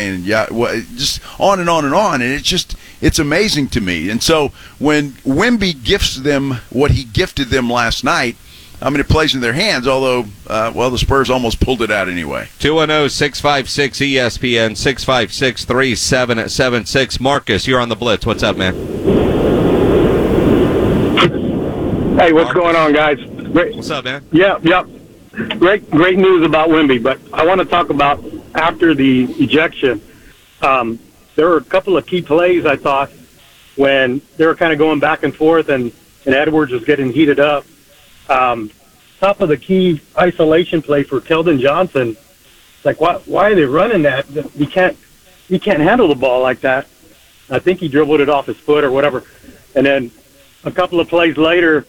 and just on and on and on. And it's amazing to me. And so when Wemby gifts them what he gifted them last night, I mean, it plays in their hands, although, the Spurs almost pulled it out anyway. 210-656-ESPN, 656-3776. Marcus, you're on the Blitz. What's up, man? Hey, what's going on, guys? Great. What's up, man? Yeah. Great news about Wemby, but I want to talk about after the ejection. There were a couple of key plays, I thought, when they were kind of going back and forth and Edwards was getting heated up. Top of the key isolation play for Keldon Johnson. Like, why are they running that? You can't handle the ball like that. I think he dribbled it off his foot or whatever. And then a couple of plays later,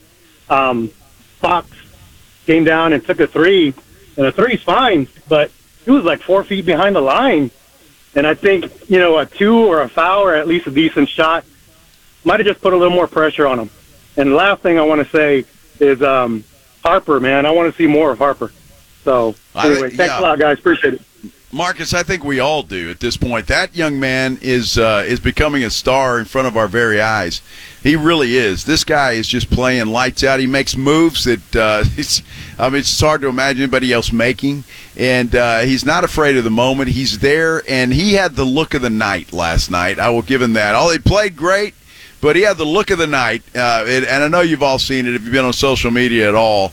Fox came down and took a three, and a three's fine, but he was like 4 feet behind the line. And I think, a two or a foul or at least a decent shot might have just put a little more pressure on him. And the last thing I want to say is Harper, man. I want to see more of Harper. So, anyway, thanks a lot, guys. Appreciate it. Marcus, I think we all do at this point. That young man is becoming a star in front of our very eyes. He really is. This guy is just playing lights out. He makes moves that it's hard to imagine anybody else making. And he's not afraid of the moment. He's there, and he had the look of the night last night. I will give him that. He played great, but he had the look of the night. And I know you've all seen it if you've been on social media at all.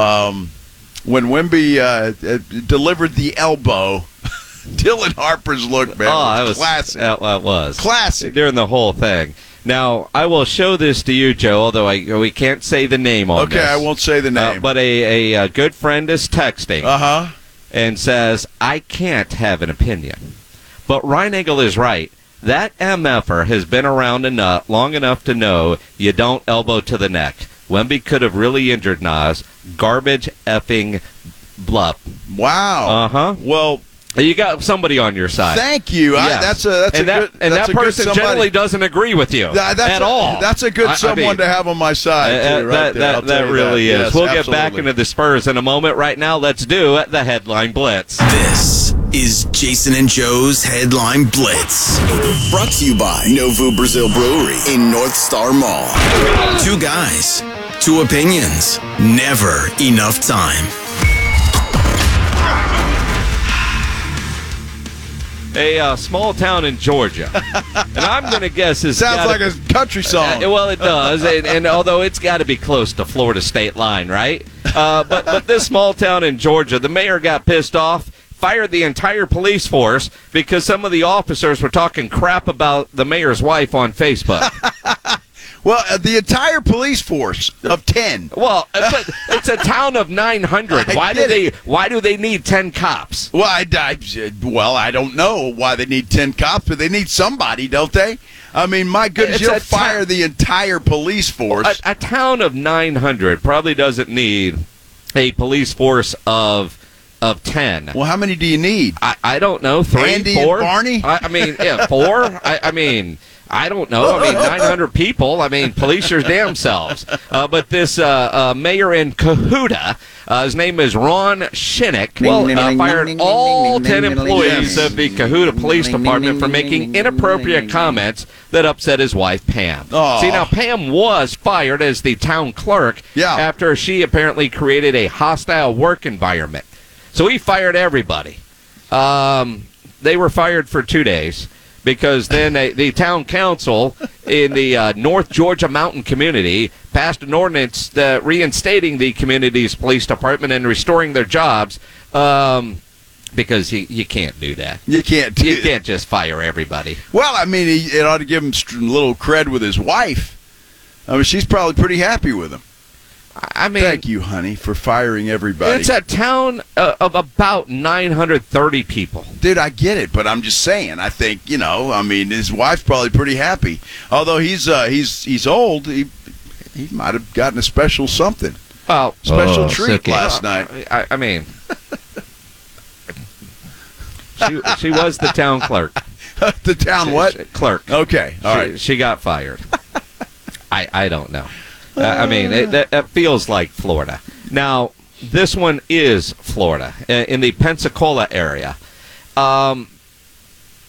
When Wemby delivered the elbow, Dylan Harper's look, man, was classic. That was classic during the whole thing. Now, I will show this to you, Joe, although we can't say the name on this. Okay, I won't say the name. But a good friend is texting and says, I can't have an opinion. But Reinagle is right. That MFer has been around long enough to know you don't elbow to the neck. Wemby could have really injured Nas. Garbage effing bluff. Wow. Well, you got somebody on your side. Thank you. Yes. That person generally doesn't agree with you at all. That's a good someone to have on my side. That really is. Yes, we'll absolutely. Get back into the Spurs in a moment. Right now, let's do the Headline Blitz. This is Jason and Joe's Headline Blitz. Brought to you by Novu Brazil Brewery in North Star Mall. Two guys, two opinions, never enough time. A small town in Georgia, and I'm going to guess it sounds like a country song. Well, it does, and although it's got to be close to Florida state line, right? But this small town in Georgia, the mayor got pissed off, fired the entire police force because some of the officers were talking crap about the mayor's wife on Facebook. Well, the entire police force of 10. Well, but it's a town of 900. Why do they need 10 cops? Well, I don't know why they need 10 cops, but they need somebody, don't they? I mean, my goodness, you'll fire the entire police force. A town of 900 probably doesn't need a police force of 10. Well, how many do you need? I don't know. 3, Andy 4? and Barney? I mean, 4? I don't know. 900 people. Police your damn selves. But this mayor in Cohutta, his name is Ron Shinnick, fired all 10 employees of the Cohutta Police Department for making inappropriate comments that upset his wife, Pam. Oh. See, now, Pam was fired as the town clerk after she apparently created a hostile work environment. So he fired everybody. They were fired for 2 days. Because then the town council in the North Georgia mountain community passed an ordinance reinstating the community's police department and restoring their jobs because you can't do that. You can't just fire everybody. Well, it ought to give him a little cred with his wife. She's probably pretty happy with him. Thank you, honey, for firing everybody. It's a town of about 930 people. Dude, I get it, but I'm just saying. I think his wife's probably pretty happy. Although he's old, he might have gotten a special something. Special treat last night. She was the town clerk. The town what? Clerk. Okay, all right. She got fired. I don't know. That feels like Florida. Now, this one is Florida, in the Pensacola area.